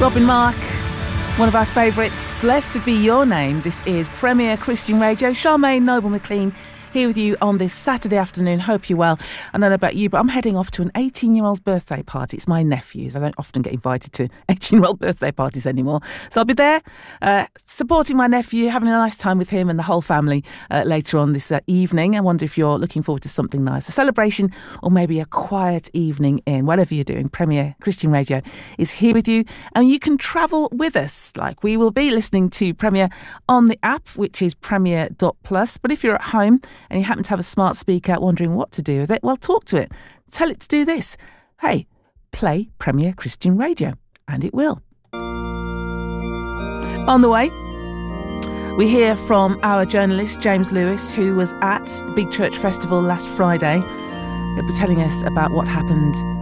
Robin Mark, one of our favourites. Blessed be your name. This is Premier Christian Radio. Charmaine Noble-McLean here with you on this Saturday afternoon. Hope you're well. I don't know about you, but I'm heading off to an 18-year-old's birthday party. It's my nephew's. I don't often get invited to 18-year-old birthday parties anymore. So I'll be there supporting my nephew, having a nice time with him and the whole family later on this evening. I wonder if you're looking forward to something nice, a celebration or maybe a quiet evening in. Whatever you're doing, Premier Christian Radio is here with you, and you can travel with us. Like we will be listening to Premier on the app, which is premier.plus. But if you're at home and you happen to have a smart speaker wondering what to do with it, well, talk to it. Tell it to do this. Hey, play Premier Christian Radio, and it will. On the way, we hear from our journalist, James Lewis, who was at the Big Church Festival last Friday. He'll be telling us about what happened